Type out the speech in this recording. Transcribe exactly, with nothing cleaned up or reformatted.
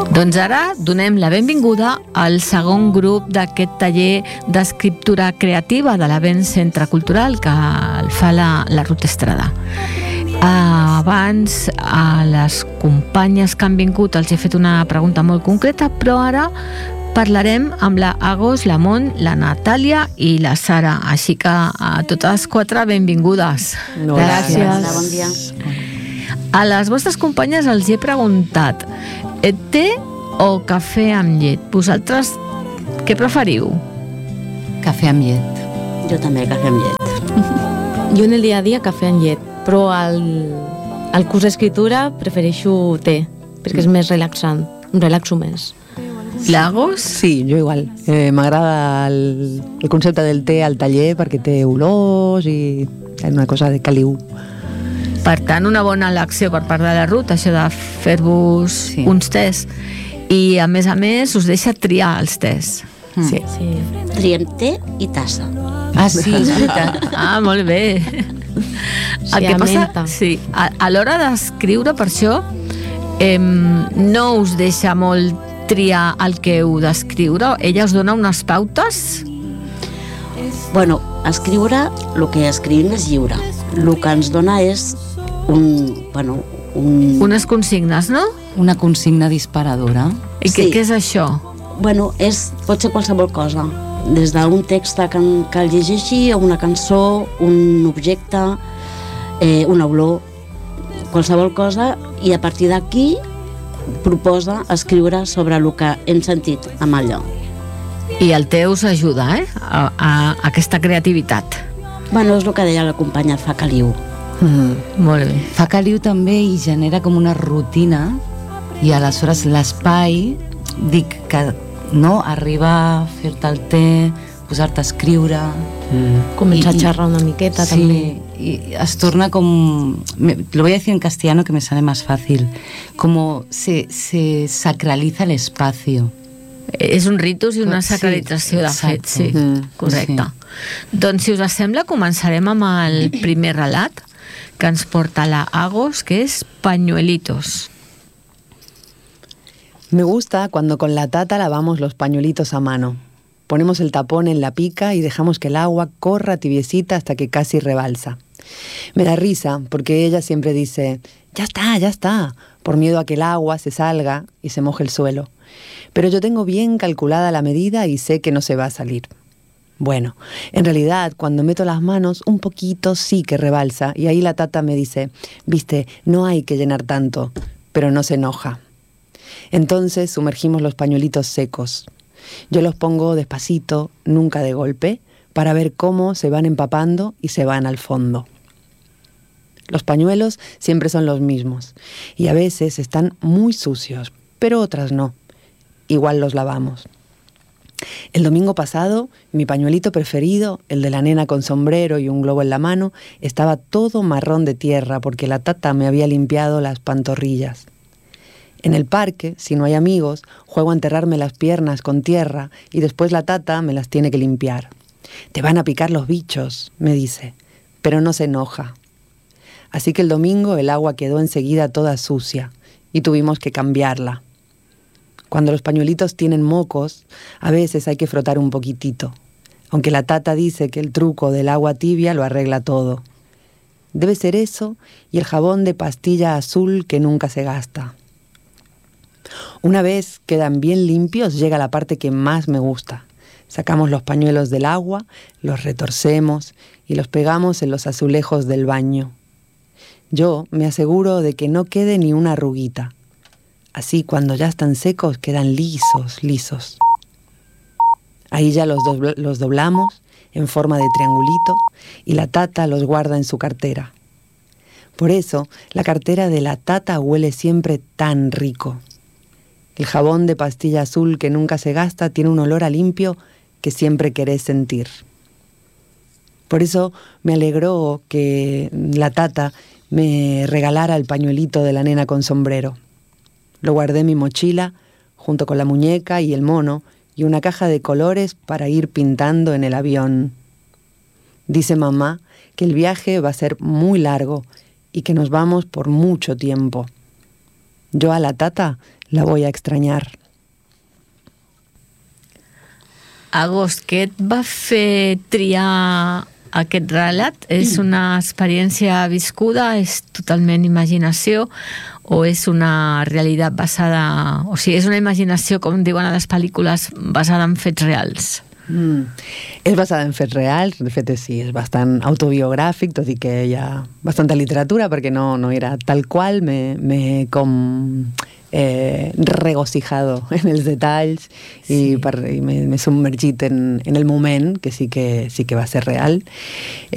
Doncs ara donem la benvinguda al segon grup d'aquest taller d'escriptura creativa de l'Avent Centre Cultural que el fa la, la Ruth Estrada. Abans, a les companyes que han vingut els he fet una pregunta molt concreta, però ara parlarem amb la Agos, la Mont, la Natàlia i la Sara. Així que a totes quatre benvingudes. No, gràcies. Gràcies. Bon dia. A les vostres companyes els he preguntat té o cafè amb llet? Vosaltres què preferiu? Cafè amb llet. Jo també, cafè amb llet. Jo en el dia a dia cafè amb llet, però al, al curs d'escriptura prefereixo té, perquè és més relaxant, em relaxo més. Lagos? Sí, jo igual. Eh, M'agrada el, el concepte del té al taller perquè té olors i és una cosa de caliu. Per tant, una bona elecció per part de la Ruth, això de fer-vos sí. uns tés. I, a més a més, us deixa triar els tés. Mm. Sí. Sí. Triem té i tassa. Ah, sí, és veritat. Ah, molt bé. Sí, El que passa, menta. sí, a, a l'hora d'escriure, per això, eh, no us deixa molt triar el que heu d'escriure. Ella us dona unes pautes? Bueno, escriure, el que escrivim és lliure. El que ens dona és un... Bueno, un... Unes consignes, no? Una consigna disparadora. I Sí. què, què és això? Bueno, és, pot ser qualsevol cosa. Des d'un text que, que el llegeixi, a una cançó, un objecte, eh, una olor, qualsevol cosa, i a partir d'aquí proposa escriure sobre el que hem sentit amb allò. I el teu us ajuda, eh? A, a, a aquesta creativitat. Bueno, és el que deia la companya, fa caliu. Mm. Molt bé. Fa caliu també i genera com una rutina i aleshores l'espai, dic que no, arriba a fer-te el té, posar-te a escriure... Mm. Començar I- a xerrar una miqueta sí, també. y es torna como, me- lo voy a decir en castellano que me sale más fácil, como se, se sacraliza el espacio. És un ritus i una Sí, sacralització, de fet, exacte. sí, Mm, correcte. sí. Doncs, si us sembla, començarem amb el primer relat que ens porta la Agos, que és Pañuelitos. Me gusta cuando con la tata lavamos los pañuelitos a mano. Ponemos el tapón en la pica y dejamos que el agua corra tibiecita hasta que casi rebalsa. Me da risa porque ella siempre dice, ya está, ya está, por miedo a que el agua se salga y se moje el suelo. Pero yo tengo bien calculada la medida y sé que no se va a salir. Bueno, en realidad, cuando meto las manos, un poquito sí que rebalsa, y ahí la tata me dice, viste, no hay que llenar tanto, pero no se enoja. Entonces sumergimos los pañuelitos secos. Yo los pongo despacito, nunca de golpe, para ver cómo se van empapando y se van al fondo. Los pañuelos siempre son los mismos, y a veces están muy sucios, pero otras no. Igual los lavamos. El domingo pasado, mi pañuelito preferido, el de la nena con sombrero y un globo en la mano, estaba todo marrón de tierra porque la tata me había limpiado las pantorrillas. En el parque, si no hay amigos, juego a enterrarme las piernas con tierra y después la tata me las tiene que limpiar. Te van a picar los bichos, me dice, pero no se enoja. Así que el domingo el agua quedó enseguida toda sucia y tuvimos que cambiarla. Cuando los pañuelitos tienen mocos, a veces hay que frotar un poquitito, aunque la tata dice que el truco del agua tibia lo arregla todo. Debe ser eso y el jabón de pastilla azul que nunca se gasta. Una vez quedan bien limpios, llega la parte que más me gusta. Sacamos los pañuelos del agua, los retorcemos y los pegamos en los azulejos del baño. Yo me aseguro de que no quede ni una arruguita. Así, cuando ya están secos, quedan lisos, lisos. Ahí ya los, dobl- los doblamos en forma de triangulito y la tata los guarda en su cartera. Por eso, la cartera de la tata huele siempre tan rico. El jabón de pastilla azul que nunca se gasta tiene un olor a limpio que siempre querés sentir. Por eso me alegró que la tata me regalara el pañuelito de la nena con sombrero. Lo guardé en mi mochila, junto con la muñeca y el mono, y una caja de colores para ir pintando en el avión. Dice mamá que el viaje va a ser muy largo y que nos vamos por mucho tiempo. Yo a la tata la voy a extrañar. Agost, què et va fer triar aquest relat? És una experiència viscuda? És totalment imaginació? O és una realitat basada... O sigui, és una imaginació, com diuen a les pel·lícules, basada en fets reals? Mm. És basada en fets reals, de fet sí, és bastant autobiogràfic, tot i que hi ha bastanta literatura, perquè no, no era tal qual, m'he com eh, regocijado en els detalls sí. i, per, i m'he submergit en, en el moment, que sí que, sí que va ser real.